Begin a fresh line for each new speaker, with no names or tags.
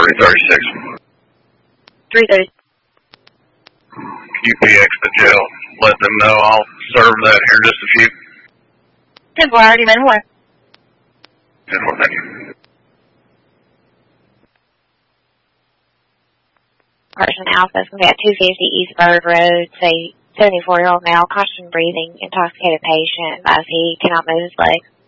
336.
330.
UPX to jail. Let them know I'll serve that here in just a few.
10-4, already been aware.
10-4, thank you.
Person Alpha is going to be at 250 East Bird Road, say 74-year-old male, caution breathing, intoxicated patient, advise he cannot move his legs.